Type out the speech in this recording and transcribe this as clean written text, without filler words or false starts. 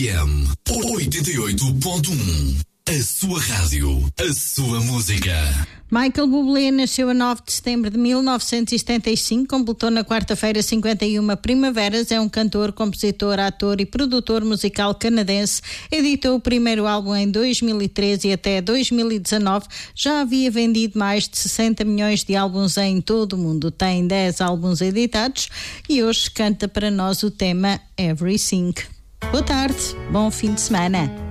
FM 88.1. A sua rádio, a sua música. Michael Bublé nasceu a 9 de setembro de 1975, completou na quarta-feira 51 primaveras, é um cantor, compositor, ator e produtor musical canadense, editou o primeiro álbum em 2013 e até 2019 já havia vendido mais de 60 milhões de álbuns em todo o mundo, tem 10 álbuns editados e hoje canta para nós o tema Everything. Boa tarde, bom fim de semana.